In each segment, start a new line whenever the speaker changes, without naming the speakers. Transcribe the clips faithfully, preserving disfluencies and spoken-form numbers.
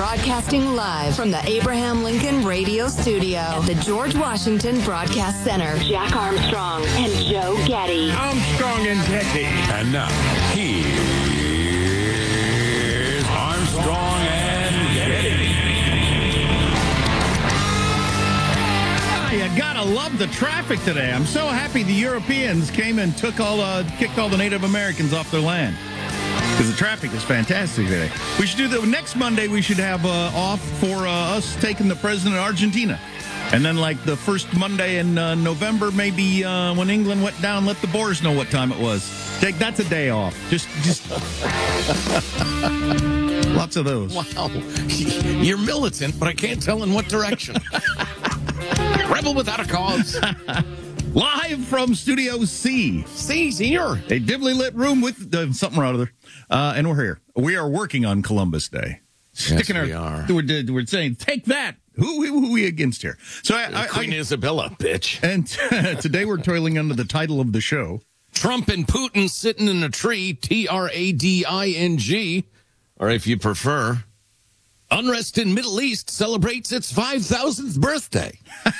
Broadcasting live from the Abraham Lincoln Radio Studio at the George Washington Broadcast Center. Jack Armstrong and Joe Getty.
Armstrong and Getty.
And now, here's Armstrong and Getty.
You gotta love the traffic today. I'm so happy the Europeans came and took all, uh, kicked all the Native Americans off their land. Because the traffic is fantastic today. We should do the next Monday. We should have uh, off for uh, us taking the president of Argentina, and then like the first Monday in uh, November, maybe uh, when England went down, let the Boers know what time it was. Take that's a day off. Just, just lots of those.
Wow, you're militant, but I can't tell in what direction. Rebel without a cause.
Live from Studio C.
C, senior.
A dimly lit room with uh, something or other. Uh, and we're here. We are working on Columbus Day.
Sticking yes, we our, are.
We're, we're saying, take that. Who, who, who are we against here? So I, I,
Queen
I,
Isabella, bitch.
And uh, today we're toiling under the title of the show.
Trump and Putin sitting in a tree, T R A D I N G. Or if you prefer, unrest in Middle East celebrates its five thousandth birthday.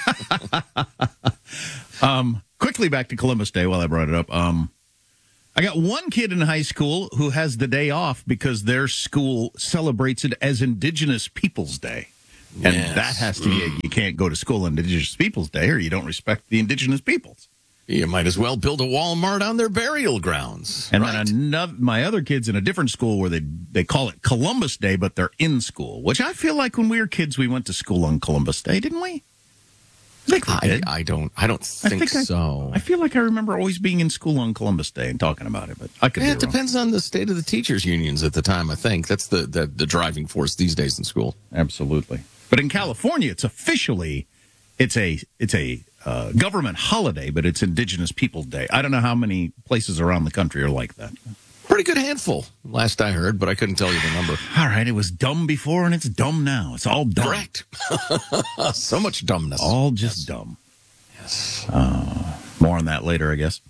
um, quickly back to Columbus Day while I brought it up. Um, I got one kid in high school who has the day off because their school celebrates it as Indigenous Peoples Day. And
yes.
that has to be, you can't go to school on Indigenous Peoples Day or you don't respect the Indigenous peoples.
You might as well build a Walmart on their burial grounds.
And
right?
then another, my other kid's in a different school where they, they call it Columbus Day, but they're in school, which I feel like when we were kids, we went to school on Columbus Day, didn't we? I think we
I,
did.
I don't. I don't think,
I think
so.
I, I feel like I remember always being in school on Columbus Day and talking about it, but I could.
Yeah,
be
it
wrong.
depends on the state of the teachers' unions at the time. I think that's the, the the driving force these days in school.
Absolutely. But in California, it's officially it's a it's a uh, government holiday, but it's Indigenous Peoples Day. I don't know how many places around the country are like that.
Pretty good handful, last I heard, but I couldn't tell you the number.
All right, it was dumb before, and it's dumb now. It's all dumb.
Correct. So much dumbness.
All just
yes.
dumb.
Yes.
Uh, more on that later, I guess.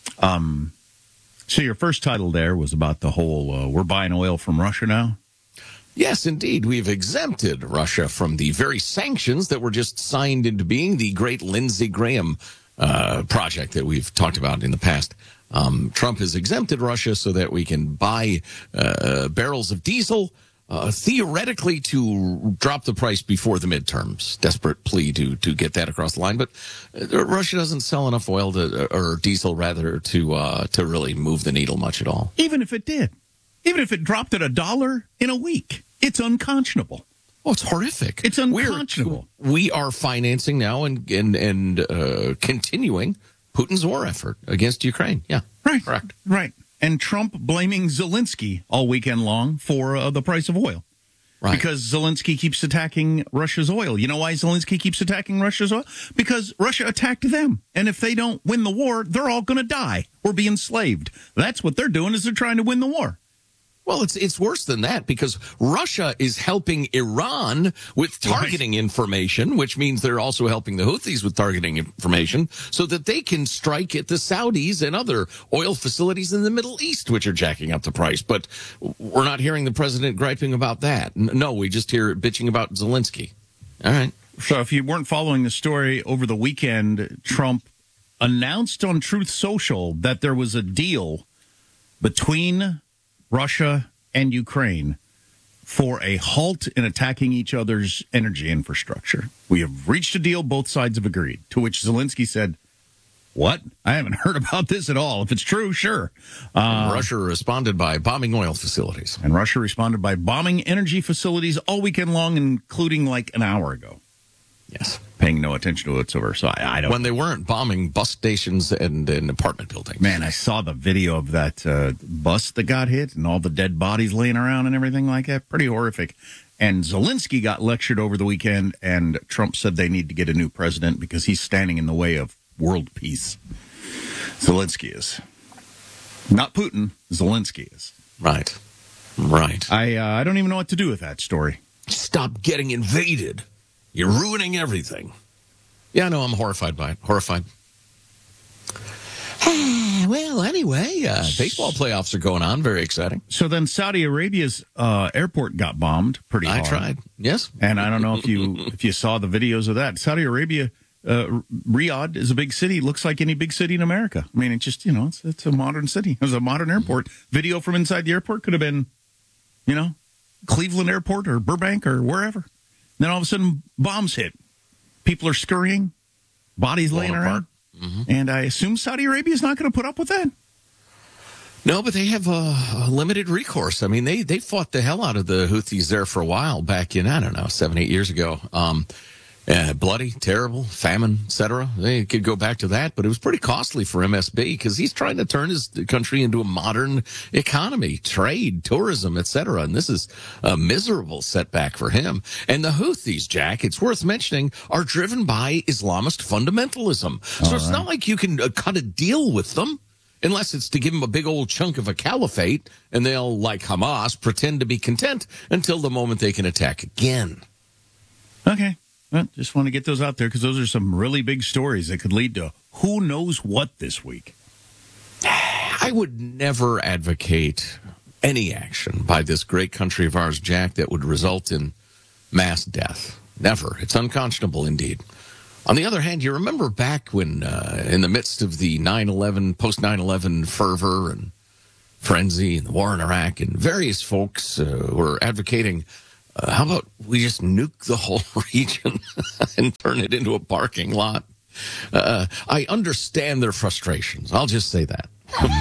Um, so your first title there was about the whole, uh, we're buying oil from Russia now?
Yes, indeed. We've exempted Russia from the very sanctions that were just signed into being, the great Lindsey Graham uh, project that we've talked about in the past. Um, Trump has exempted Russia so that we can buy uh, barrels of diesel, uh, theoretically to drop the price before the midterms. Desperate plea to to get that across the line, but uh, Russia doesn't sell enough oil to, or diesel rather to uh, to really move the needle much at all.
Even if it did, even if it dropped at a dollar in a week, it's unconscionable.
Oh, it's horrific.
It's unconscionable.
We're, we are financing now and and and uh, continuing Putin's war effort against Ukraine. Yeah,
right,
correct,
right. And Trump blaming Zelensky all weekend long for uh, the price of oil.
right?
Because Zelensky keeps attacking Russia's oil. You know why Zelensky keeps attacking Russia's oil? Because Russia attacked them. And if they don't win the war, they're all going to die or be enslaved. That's what they're doing, is they're trying to win the war.
Well, it's it's worse than that, because Russia is helping Iran with targeting right. information, which means they're also helping the Houthis with targeting information so that they can strike at the Saudis and other oil facilities in the Middle East, which are jacking up the price. But we're not hearing the president griping about that. No, we just hear bitching about Zelensky. All right.
So if you weren't following the story over the weekend, Trump announced on Truth Social that there was a deal between Russia and Ukraine for a halt in attacking each other's energy infrastructure. We have reached a deal. Both sides have agreed. To which Zelensky said, what? I haven't heard about this at all. If it's true, sure. Uh,
Russia responded by bombing oil facilities.
And Russia responded by bombing energy facilities all weekend long, including like an hour ago.
Yes.
Paying no attention to whatsoever. So I, I don't.
When they weren't bombing bus stations and, and apartment buildings.
Man, I saw the video of that uh, bus that got hit and all the dead bodies laying around and everything like that. Pretty horrific. And Zelensky got lectured over the weekend, and Trump said they need to get a new president because he's standing in the way of world peace. Zelensky is. Not Putin. Zelensky is.
Right. Right.
I uh, I don't even know what to do with that story.
Stop getting invaded. You're ruining everything. Yeah, no, I'm horrified by it. Horrified. Uh, well, anyway, uh, baseball playoffs are going on. Very exciting.
So then Saudi Arabia's uh, airport got bombed pretty
I
hard.
tried. Yes.
And I don't know if you if you saw the videos of that. Saudi Arabia, uh, Riyadh is a big city. Looks like any big city in America. I mean, it's just, you know, it's, it's a modern city. It was a modern airport. Video from inside the airport could have been, you know, Cleveland Airport or Burbank or wherever. Then all of a sudden, bombs hit. People are scurrying, bodies laying around. Mm-hmm. And I assume Saudi Arabia is not going to put up with that.
No, but they have a, a limited recourse. I mean, they, they fought the hell out of the Houthis there for a while back in, I don't know, seven, eight years ago. Um, uh, bloody, terrible, famine, et cetera. They could go back to that, but it was pretty costly for M S B because he's trying to turn his country into a modern economy, trade, tourism, et cetera. And this is a miserable setback for him. And the Houthis, Jack, it's worth mentioning, are driven by Islamist fundamentalism. So
All
it's
right.
not like you can uh, cut a deal with them. Unless it's to give them a big old chunk of a caliphate, and they'll, like Hamas, pretend to be content until the moment they can attack again.
Okay. Well, just want to get those out there because those are some really big stories that could lead to who knows what this week.
I would never advocate any action by this great country of ours, Jack, that would result in mass death. Never. It's unconscionable indeed. On the other hand, you remember back when, uh, in the midst of the nine eleven, post nine eleven fervor and frenzy and the war in Iraq, and various folks uh, were advocating, uh, how about we just nuke the whole region and turn it into a parking lot? Uh, I understand their frustrations. I'll just say that.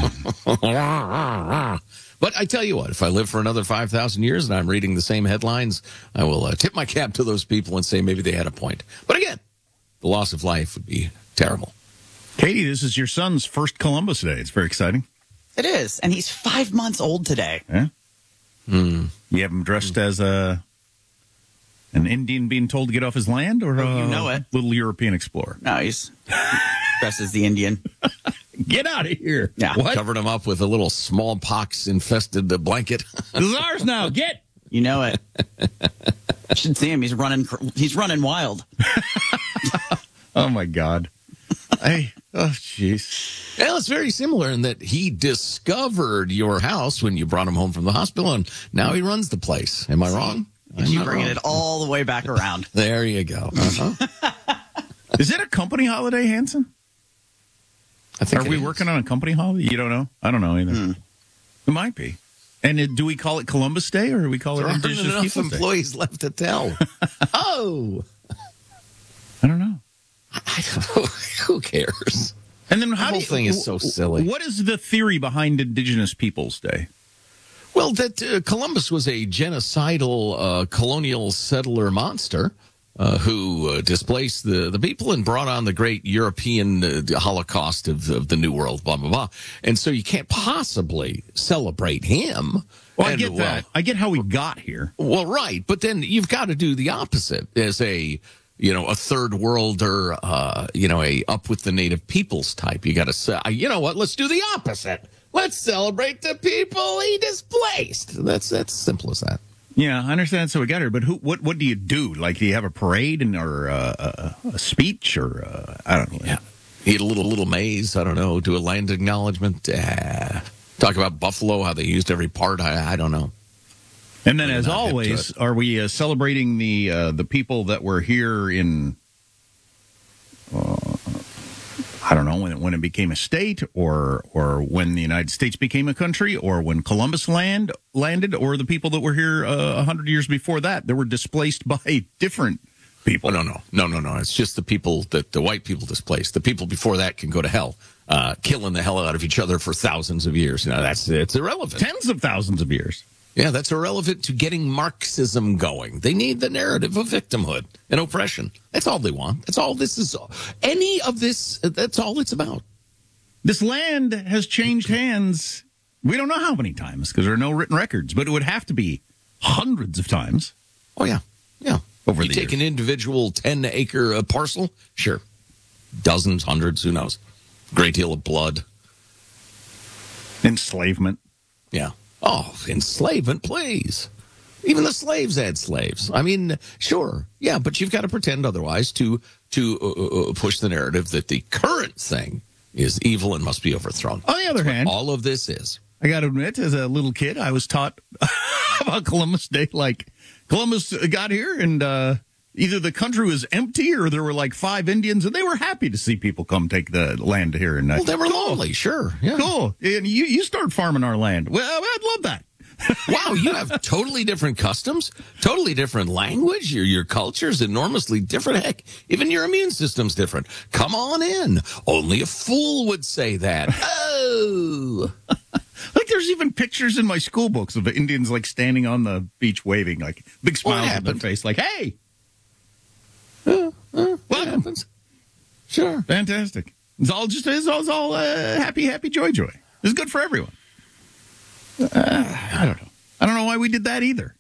But I tell you what, if I live for another five thousand years and I'm reading the same headlines, I will uh, tip my cap to those people and say maybe they had a point. But again, the loss of life would be terrible.
Katie, this is your son's first Columbus Day. It's very exciting.
It is, and he's five months old today.
Yeah.
Mm.
You have him dressed as a an Indian being told to get off his land, or
Oh, you
a
know it.
little European explorer?
No, he's dressed as the Indian.
Get out of here!
Yeah.
What?
Covered him up with a little smallpox-infested blanket.
This is ours now. Get.
You know it. You should see him. He's running. He's running wild.
Oh my God. Hey. Oh jeez.
Well, it's very similar in that he discovered your house when you brought him home from the hospital, and now he runs the place. Am I wrong? I'm
You
not
bringing
wrong.
it all the way back around.
There you go. Uh-huh.
Is it a company holiday, Hanson?
I think
Are
it
we
is.
working on a company holiday? You don't know? I don't know either.
Hmm.
It might be. And it, do we call it Columbus Day, or do we call
There
it
aren't
Indigenous
enough
Peoples Day?
employees left to tell. oh,
I don't know.
I don't know. Who cares?
And then how
whole
do you,
thing is so silly.
What is the theory behind Indigenous Peoples Day?
Well, that uh, Columbus was a genocidal uh, colonial settler monster uh, who uh, displaced the, the people and brought on the great European uh, Holocaust of, of the New World, blah, blah, blah. And so you can't possibly celebrate him.
Well, I
And,
get that. I get how we got here.
Well, right. But then you've got to do the opposite as a, you know, a third worlder, uh, you know, a up with the native peoples type. You got to say, you know what? Let's do the opposite. Let's celebrate the people he displaced. That's that's simple as that.
Yeah, I understand. So we got here, but who? What? What do you do? Like, do you have a parade and or uh, a, a speech or uh, I don't know.
Yeah, eat a little little maize. I don't know. Do a land acknowledgement. Uh, talk about Buffalo, how they used every part. I I don't know.
And then, as
not hip to
always,
it.
are we uh, celebrating the uh, the people that were here in? Uh, I don't know when it, when it became a state, or or when the United States became a country, or when Columbus land landed, or the people that were here uh, a hundred years before that that were displaced by different people.
Oh, no, no, no, no, no. It's just the people that the white people displaced. The people before that can go to hell, uh, killing the hell out of each other for thousands of years. You know, that's it's irrelevant.
Tens of thousands of years.
Yeah, that's irrelevant to getting Marxism going. They need the narrative of victimhood and oppression. That's all they want. That's all this is. Any of this, that's all it's about.
This land has changed hands. We don't know how many times because there are no written records, but it would have to be hundreds of times.
Oh, yeah. Yeah.
Over
you
the
take
years.
an individual ten-acre uh, parcel? Sure. Dozens, hundreds, who knows? Great deal of blood.
Enslavement.
Yeah. Oh, enslavement, please. Even the slaves had slaves. I mean, sure. Yeah, but you've got to pretend otherwise to to uh, uh, push the narrative that the current thing is evil and must be overthrown.
On the other hand,
all of this is.
I got to admit, as a little kid, I was taught about Columbus Day. Like, Columbus got here, and uh, either the country was empty or there were like five Indians, and they were happy to see people come take the land here. And uh,
well, they were
cool.
lonely, sure. Yeah.
Cool. And you, you start farming our land. Well, I'd love that.
Wow, you have totally different customs, totally different language. Your your culture's enormously different. Heck, even your immune system's different. Come on in. Only a fool would say that. Oh.
Like, there's even pictures in my school books of Indians, like, standing on the beach waving, like, big smiles on their face, like, hey.
Uh, uh,
what
happens? Sure.
Fantastic. It's all just, it's all, it's all uh, happy, happy, joy, joy. It's good for everyone. Uh, I don't know. I don't know why we did that either.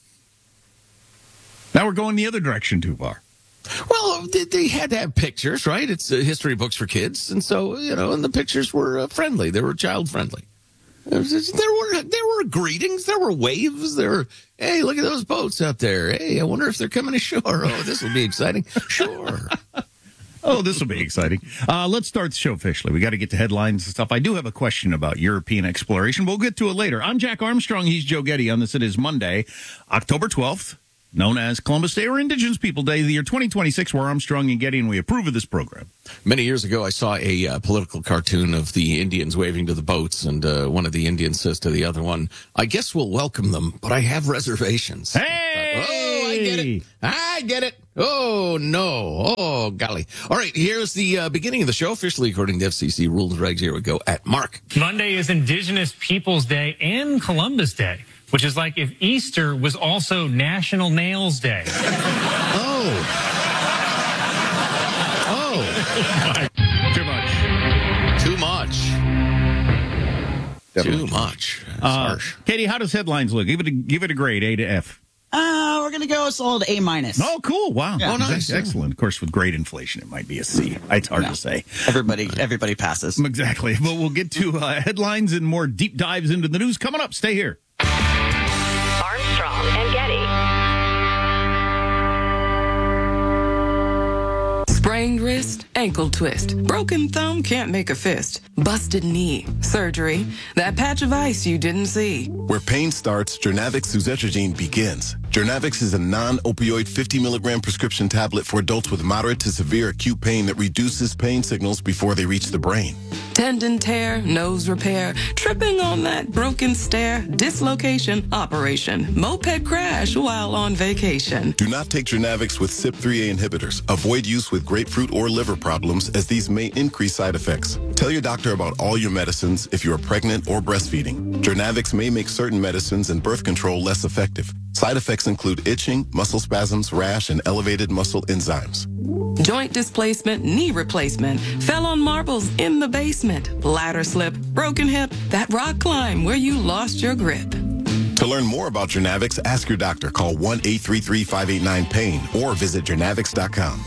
Now we're going the other direction too far.
Well, they, they had to have pictures, right? It's uh, history books for kids. And so, you know, and the pictures were uh, friendly. They were child friendly. There were there were greetings. There were waves. There were, hey, look at those boats out there. Hey, I wonder if they're coming ashore. Oh, this will be exciting. Sure.
Oh, this will be exciting. Uh, let's start the show officially. We got to get to headlines and stuff. I do have a question about European exploration. We'll get to it later. I'm Jack Armstrong. He's Joe Getty. On this, it is Monday, October twelfth, known as Columbus Day or Indigenous People Day, the year twenty twenty-six. We're Armstrong and Getty, and we approve of this program.
Many years ago, I saw a uh, political cartoon of the Indians waving to the boats, and uh, one of the Indians says to the other one, I guess we'll welcome them, but I have reservations.
Hey!
Oh, I get it. I get it. Oh, no. Oh, golly. All right, here's the uh, beginning of the show, officially according to F C C rules and regs. Here we go at Mark.
Monday is Indigenous Peoples Day and Columbus Day, which is like if Easter was also National Nails Day.
Oh. Oh.
Too much.
Too much. Too much. That's
Uh,
harsh.
Katie, how does headlines look? Give it a, give it a grade, A to F.
Uh, we're going to go a solid A minus.
Oh, cool. Wow.
Yeah.
Oh, nice. Excellent. Of course, with grade inflation, it might be a C. It's hard
No.
to say.
Everybody, everybody passes.
Exactly. But we'll get to uh, headlines and more deep dives into the news coming up. Stay here.
Armstrong and Getty.
Sprained wrist, ankle twist, broken thumb, can't make a fist, busted knee, surgery, that patch of ice you didn't see.
Where pain starts, Jernavix suzetrigine begins. Jernavix is a non-opioid fifty milligram prescription tablet for adults with moderate to severe acute pain that reduces pain signals before they reach the brain.
Tendon tear, nose repair, tripping on that broken stair, dislocation, operation, moped crash while on vacation.
Do not take Jernavix with C Y P three A inhibitors. Avoid use with grapefruit or liver problems, as these may increase side effects. Tell your doctor about all your medicines if you are pregnant or breastfeeding. Jernavix may make certain medicines and birth control less effective. Side effects include itching, muscle spasms, rash, and elevated muscle enzymes.
Joint displacement, knee replacement, fell on marbles in the basement, ladder slip, broken hip, that rock climb where you lost your grip.
To learn more about Jernavix, ask your doctor. Call one eight three three, five eight nine, pain or visit jernavix dot com.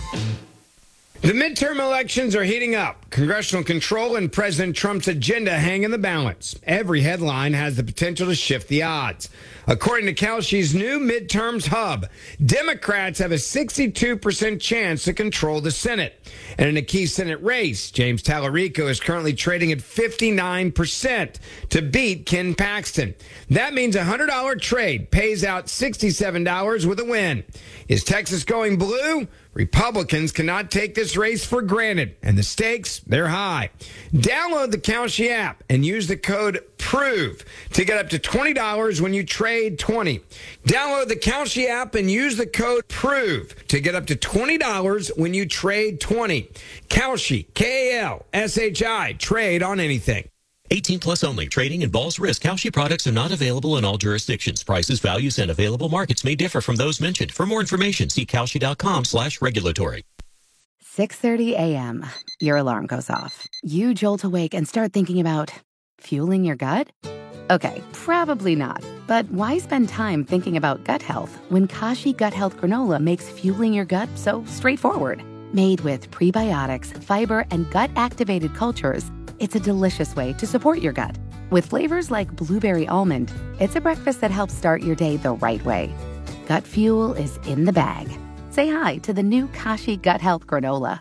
The midterm elections are heating up. Congressional control and President Trump's agenda hang in the balance. Every headline has the potential to shift the odds. According to Kalshi's new midterms hub, Democrats have a sixty-two percent chance to control the Senate. And in a key Senate race, James Tallarico is currently trading at fifty-nine percent to beat Ken Paxton. That means a one hundred dollars trade pays out sixty-seven dollars with a win. Is Texas going blue? Republicans cannot take this race for granted, and the stakes, they're high. Download the Kalshi app and use the code PROVE to get up to twenty dollars when you trade twenty. Download the Kalshi app and use the code PROVE to get up to twenty dollars when you trade twenty. Kalshi, K A L S H I, trade on anything.
eighteen plus only. Trading involves risk. Kalshi products are not available in all jurisdictions. Prices, values, and available markets may differ from those mentioned. For more information, see kalshi dot com slash regulatory.
six thirty a.m. Your alarm goes off. You jolt awake and start thinking about fueling your gut? Okay, probably not. But why spend time thinking about gut health when Kashi Gut Health Granola makes fueling your gut so straightforward? Made with prebiotics, fiber, and gut-activated cultures, it's a delicious way to support your gut. With flavors like blueberry almond, it's a breakfast that helps start your day the right way. Gut fuel is in the bag. Say hi to the new Kashi Gut Health Granola.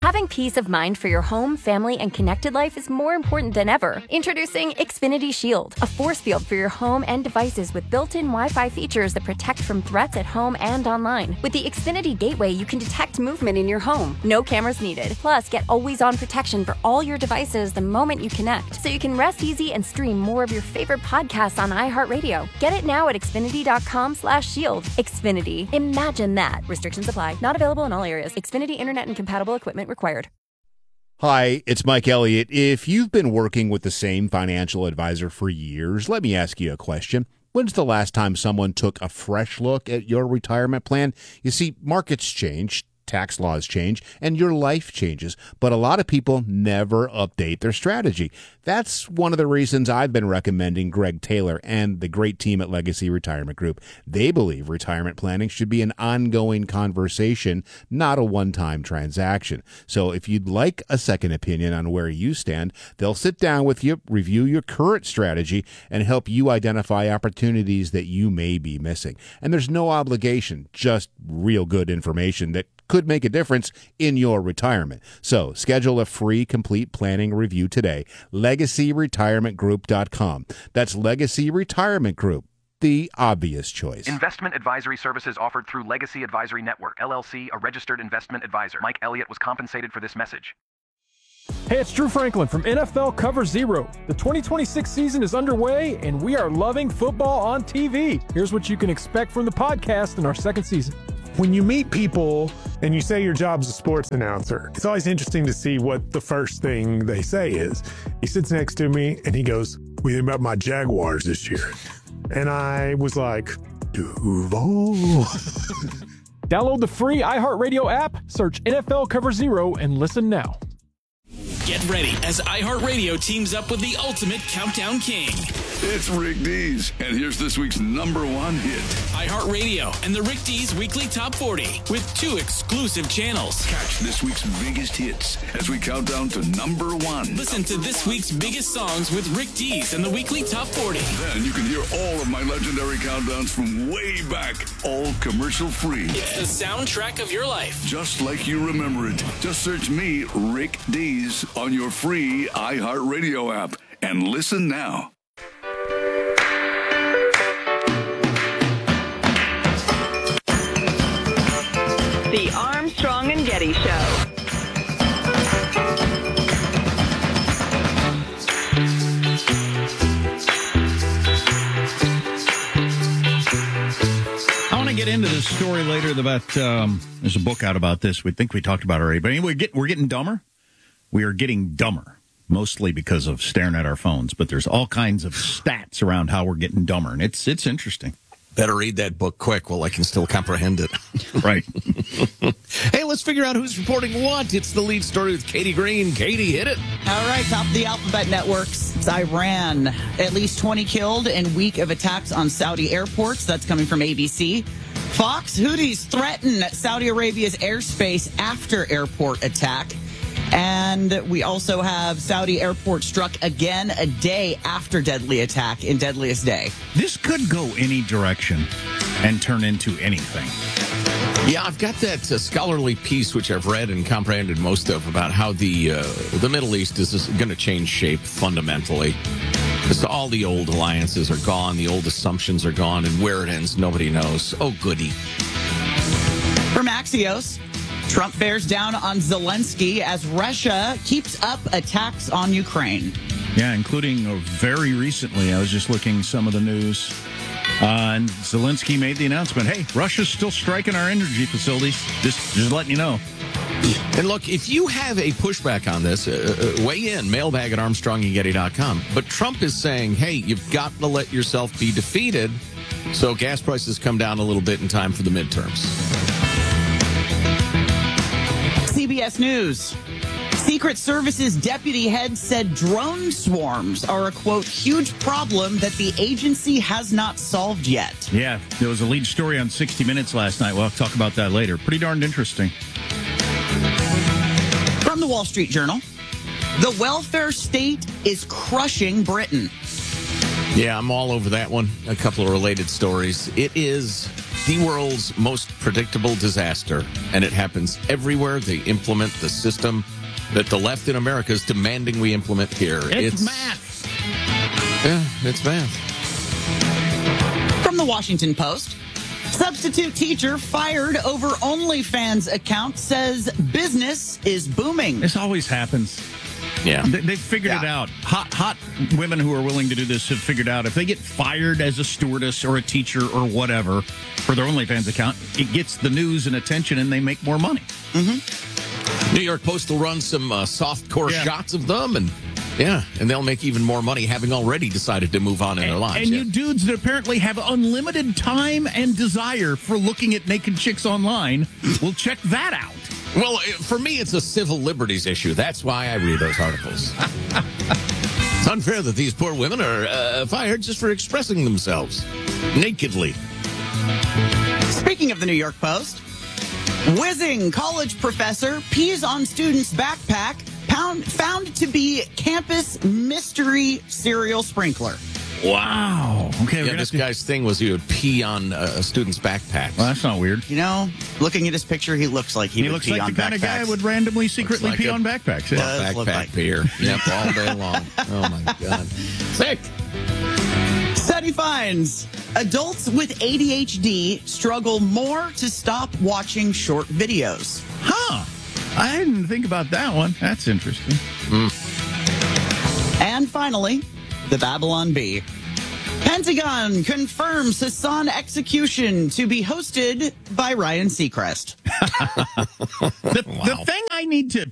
Having peace of mind for your home, family, and connected life is more important than ever. Introducing Xfinity Shield, a force field for your home and devices with built-in Wi-Fi features that protect from threats at home and online. With the Xfinity Gateway, you can detect movement in your home. No cameras needed. Plus, get always-on protection for all your devices the moment you connect, so you can rest easy and stream more of your favorite podcasts on iHeartRadio. Get it now at Xfinity.com slash shield. Xfinity. Imagine that. Restrictions apply. Not available in all areas. Xfinity Internet and compatible equipment required.
Hi, it's Mike Elliott. If you've been working with the same financial advisor for years, let me ask you a question. When's the last time someone took a fresh look at your retirement plan? You see, markets change, tax laws change, and your life changes, but a lot of people never update their strategy. That's one of the reasons I've been recommending Greg Taylor and the great team at Legacy Retirement Group. They believe retirement planning should be an ongoing conversation, not a one-time transaction. So if you'd like a second opinion on where you stand, they'll sit down with you, review your current strategy, and help you identify opportunities that you may be missing. And there's no obligation, just real good information that could make a difference in your retirement. So schedule a free complete planning review today. legacy retirement group dot com. That's Legacy Retirement Group, the obvious choice.
Investment advisory services offered through Legacy Advisory Network, L L C, a registered investment advisor. Mike Elliott was compensated for this message.
Hey, it's Drew Franklin from N F L Cover Zero. The twenty twenty-six season is underway, and we are loving football on T V. Here's what you can expect from the podcast in our second season.
When you meet people and you say your job's a sports announcer, it's always interesting to see what the first thing they say is. He sits next to me and he goes, "What do you think about my Jaguars this year?" And I was like, Duval.
Download the free iHeartRadio app, search N F L Cover Zero, and listen now.
Get ready as iHeartRadio teams up with the ultimate countdown king.
It's Rick Dees, and here's this week's number one hit.
iHeartRadio and the Rick Dees Weekly Top forty with two exclusive channels.
Catch this week's biggest hits as we count down to number one.
Listen to this week's biggest songs with Rick Dees and the Weekly Top forty.
Then you can hear all of my legendary countdowns from way back, all commercial free.
It's the soundtrack of your life.
Just like you remember it. Just search me, Rick Dees, on your free iHeartRadio app and listen now.
The Armstrong and Getty Show.
I want to get into this story later about, um, there's a book out about this. We think we talked about it already. But anyway, get, we're getting dumber. We are getting dumber, mostly because of staring at our phones. But there's all kinds of stats around how we're getting dumber. And it's it's interesting.
Better read that book quick while I can still comprehend it.
Right.
Hey, let's figure out who's reporting what. It's the lead story with Katie Green. Katie, hit it.
All right, top of the alphabet networks. It's Iran. At least twenty killed in week of attacks on Saudi airports. That's coming from A B C. Fox, Houthis threaten Saudi Arabia's airspace after airport attack. And we also have Saudi airport struck again a day after deadly attack in Deadliest Day.
This could go any direction and turn into anything.
Yeah, I've got that uh, scholarly piece, which I've read and comprehended most of, about how the uh, the Middle East is going to change shape fundamentally. So all the old alliances are gone, the old assumptions are gone, and where it ends, nobody knows. Oh, goody.
From Axios, Trump bears down on Zelensky as Russia keeps up attacks on Ukraine.
Yeah, including uh, very recently, I was just looking some of the news, uh, and Zelensky made the announcement, hey, Russia's still striking our energy facilities. Just, just letting you know.
And look, if you have a pushback on this, uh, uh, weigh in, mailbag at armstrong and getty dot com. But Trump is saying, hey, you've got to let yourself be defeated so gas prices come down a little bit in time for the midterms.
C B S News. Secret Service's deputy head said drone swarms are a, quote, huge problem that the agency has not solved yet.
Yeah, there was a lead story on sixty minutes last night. We'll talk about that later. Pretty darned interesting.
From the Wall Street Journal, the welfare state is crushing Britain.
Yeah, I'm all over that one. A couple of related stories. It is the world's most predictable disaster, and it happens everywhere they implement the system that the left in America is demanding we implement here.
It's,
it's
math.
Yeah, it's math.
From the Washington Post, substitute teacher fired over OnlyFans account says business is booming.
This always happens.
Yeah.
They, they've figured
Yeah.
it out. Hot, hot women who are willing to do this have figured out if they get fired as a stewardess or a teacher or whatever for their OnlyFans account, it gets the news and attention and they make more money.
Mm-hmm.
New York Post will run some uh, softcore
Yeah.
shots of them, and yeah, and they'll make even more money having already decided to move on in
And,
their lives.
and
yeah.
you dudes that apparently have unlimited time and desire for looking at naked chicks online will check that out.
Well, uh, for me, it's a civil liberties issue. That's why I read those articles. It's unfair that these poor women are uh, fired just for expressing themselves nakedly.
Speaking of the New York Post, whizzing college professor pees on student's backpack, pound, found to be campus mystery cereal sprinkler.
Wow. Okay.
Yeah, this guy's thing was he would pee on uh, a student's backpack.
Well, that's not weird.
You know, looking at his picture, he looks like he,
He
would
looks
pee
like
on
the kind of guy
backpacks.
who would randomly secretly
like
pee
a-
on backpacks. Yeah.
Does look
Backpack
like-
beer. Yep, all day long. Oh, my God. Sick.
Study finds adults with A D H D struggle more to stop watching short videos.
Huh. I didn't think about that one. That's interesting.
And finally, the Babylon Bee. Pentagon confirms Hassan execution to be hosted by Ryan Seacrest.
The, the thing I need to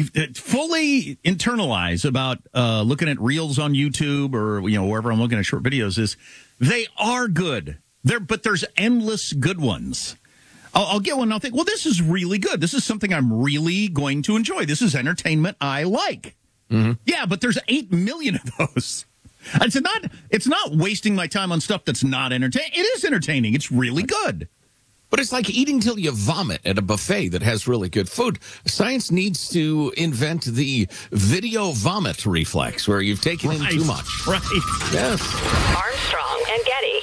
fully internalize about uh, looking at reels on YouTube or you know wherever I'm looking at short videos is they are good. There, but there's endless good ones. I'll, I'll get one and I'll think, well, this is really good. This is something I'm really going to enjoy. This is entertainment I like.
Mm-hmm.
Yeah, but there's eight million of those. It's not. It's not wasting my time on stuff that's not entertaining. It is entertaining. It's really good.
But it's like eating till you vomit at a buffet that has really good food. Science needs to invent the video vomit reflex where you've taken
Right.
in too much.
Right.
Yes.
Armstrong and Getty.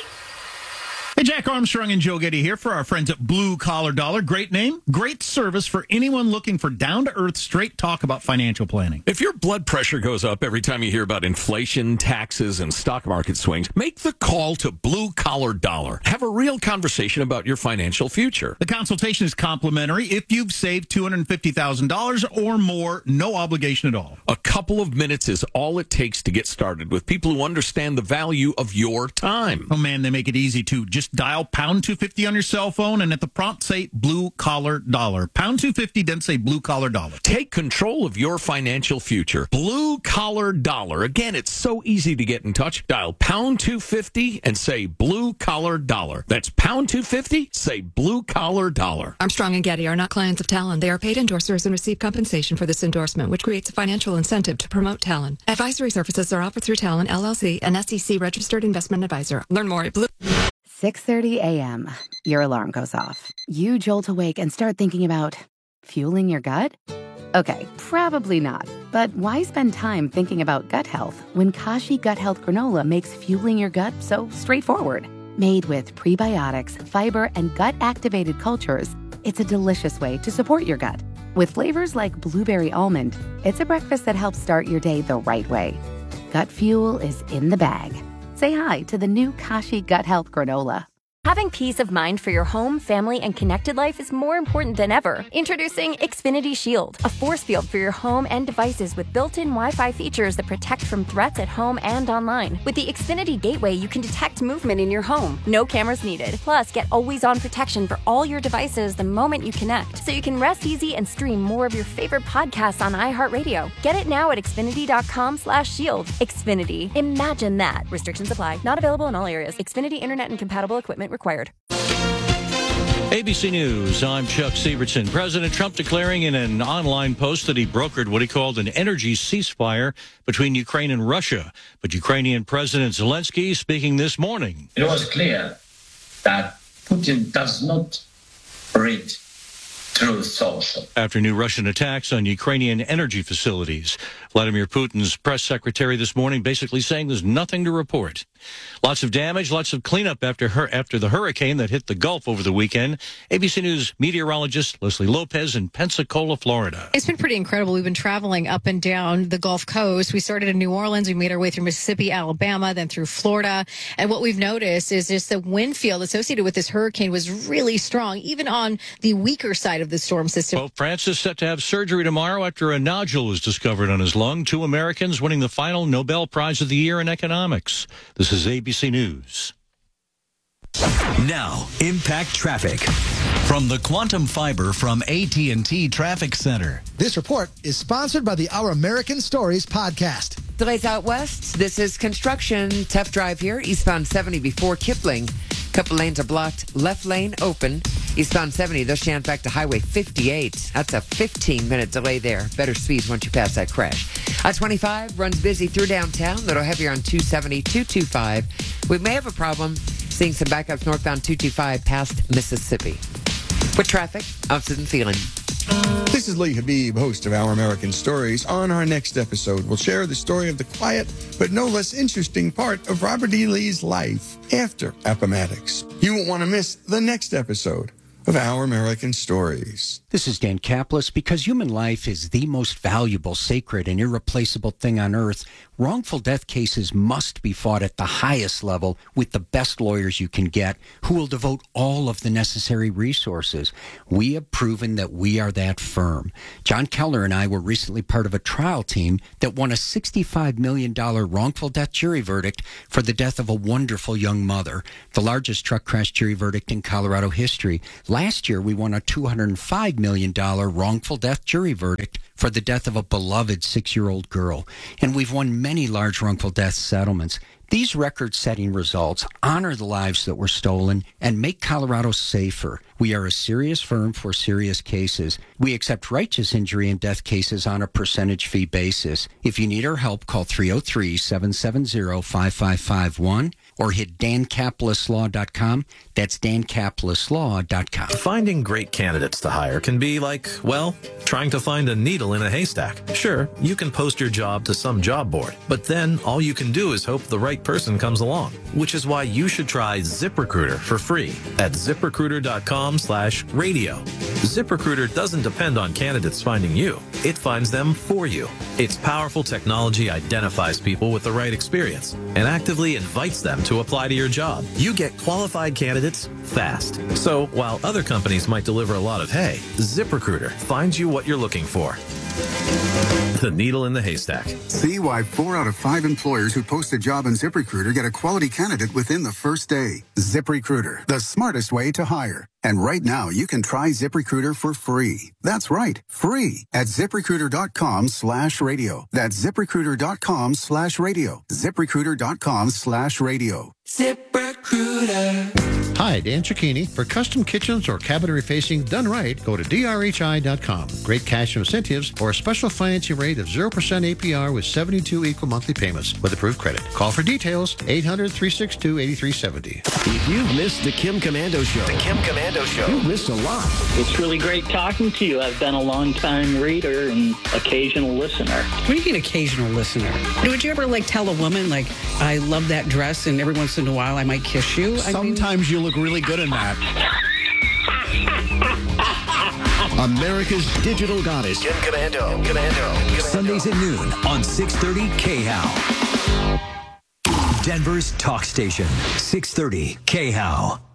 Hey, Jack Armstrong and Joe Getty here for our friends at Blue Collar Dollar. Great name, great service for anyone looking for down-to-earth, straight talk about financial planning.
If your blood pressure goes up every time you hear about inflation, taxes, and stock market swings, make the call to Blue Collar Dollar. Have a real conversation about your financial future.
The consultation is complimentary if you've saved two hundred fifty thousand dollars or more, no obligation at all.
A couple of minutes is all it takes to get started with people who understand the value of your time.
Oh, man, they make it easy, too. Just dial pound two fifty on your cell phone and at the prompt say Blue Collar Dollar. Pound two fifty, then say Blue Collar Dollar.
Take control of your financial future. Blue Collar Dollar. Again, it's so easy to get in touch. Dial pound two fifty and say Blue Collar Dollar. That's pound two fifty, say Blue Collar Dollar.
Armstrong and Getty are not clients of Talon. They are paid endorsers and receive compensation for this endorsement, which creates a financial incentive to promote Talon. Advisory services are offered through Talon, L L C, an S E C registered investment advisor. Learn more at Blue.
six thirty a.m. Your alarm goes off. You jolt awake and start thinking about fueling your gut? Okay, probably not. But why spend time thinking about gut health when Kashi Gut Health Granola makes fueling your gut so straightforward? Made with prebiotics, fiber, and gut-activated cultures, it's a delicious way to support your gut. With flavors like blueberry almond, it's a breakfast that helps start your day the right way. Gut fuel is in the bag. Say hi to the new Kashi Gut Health Granola.
Having peace of mind for your home, family, and connected life is more important than ever. Introducing Xfinity Shield, a force field for your home and devices with built-in Wi-Fi features that protect from threats at home and online. With the Xfinity Gateway, you can detect movement in your home. No cameras needed. Plus, get always-on protection for all your devices the moment you connect, so you can rest easy and stream more of your favorite podcasts on iHeartRadio. Get it now at Xfinity.com slash shield. Xfinity. Imagine that. Restrictions apply. Not available in all areas. Xfinity Internet and compatible equipment required.
A B C News, I'm Chuck Sievertson. President Trump declaring in an online post that he brokered what he called an energy ceasefire between Ukraine and Russia. But Ukrainian President Zelensky speaking this morning.
It was clear that Putin does not read Truth Social.
After new Russian attacks on Ukrainian energy facilities, Vladimir Putin's press secretary this morning basically saying there's nothing to report. Lots of damage, lots of cleanup after her after the hurricane that hit the Gulf over the weekend. A B C News meteorologist Leslie Lopez in Pensacola, Florida.
It's been pretty incredible. We've been traveling up and down the Gulf Coast. We started in New Orleans. We made our way through Mississippi, Alabama, then through Florida. And what we've noticed is just the wind field associated with this hurricane was really strong, even on the weaker side of the storm system.
Pope Francis set to have surgery tomorrow after a nodule was discovered on his lung. Two Americans winning the final Nobel Prize of the Year in economics. This is A B C News.
Now, Impact Traffic. From the Quantum Fiber from A T and T Traffic Center.
This report is sponsored by the Our American Stories podcast.
Delays out west. This is construction. Tough drive here. Eastbound seventy before Kipling. Couple lanes are blocked. Left lane open. Eastbound seventy, they'll shan't back to Highway fifty-eight. That's a fifteen-minute delay there. Better speeds once you pass that crash. I twenty-five runs busy through downtown. Little heavier on two seventy, two twenty-five. We may have a problem seeing some backups northbound two twenty-five past Mississippi. With traffic, I'm Susan Phelan.
This is Lee Habib, host of Our American Stories. On our next episode, we'll share the story of the quiet but no less interesting part of Robert E. Lee's life after Appomattox. You won't want to miss the next episode of Our American Stories.
This is Dan Kaplis. Because human life is the most valuable, sacred, and irreplaceable thing on earth, wrongful death cases must be fought at the highest level with the best lawyers you can get, who will devote all of the necessary resources. We have proven that we are that firm. John Keller and I were recently part of a trial team that won a sixty-five million dollars wrongful death jury verdict for the death of a wonderful young mother, the largest truck crash jury verdict in Colorado history. Last year, we won a two hundred five million dollars wrongful death jury verdict for the death of a beloved six-year-old girl. And we've won many large wrongful death settlements. These record-setting results honor the lives that were stolen and make Colorado safer. We are a serious firm for serious cases. We accept righteous injury and death cases on a percentage fee basis. If you need our help, call three oh three, seven seven zero, five five five one or hit dan kaplis law dot com. That's dan kaplis law dot com.
Finding great candidates to hire can be like, well, trying to find a needle in a haystack. Sure, you can post your job to some job board, but then all you can do is hope the right person comes along, which is why you should try ZipRecruiter for free at zip recruiter dot com slash radio. ZipRecruiter doesn't depend on candidates finding you. It finds them for you. Its powerful technology identifies people with the right experience and actively invites them to apply to your job. You get qualified candidates fast. So while other companies might deliver a lot of hay, ZipRecruiter finds you what you're looking for. The needle in the haystack.
See why four out of five employers who post a job on ZipRecruiter get a quality candidate within the first day. ZipRecruiter, the smartest way to hire. And right now, you can try ZipRecruiter for free. That's right, free at ziprecruiter dot com slash radio. That's ziprecruiter dot com slash radio. ziprecruiter dot com slash radio.
ZipRecruiter. Hi, Dan Cicchini. For custom kitchens or cabinetry facing done right, go to D R H I dot com. Great cash incentives or a special financing rate of zero percent A P R with seventy-two equal monthly payments with approved credit. Call for details, eight hundred, three six two, eight three seven zero.
If you've missed the Kim Komando Show,
The Kim Komando Show,
you've missed a lot.
It's really great talking to you. I've been a long-time reader and occasional listener.
What do you mean occasional listener? Would you ever, like, tell a woman, like, I love that dress and every once in a while I might kiss you?
Sometimes I mean... you look really good in that.
America's digital goddess.
Kim Komando. Kim Komando. Kim Komando.
Sundays at noon on six thirty K H O W. Denver's talk station, six thirty K H O W.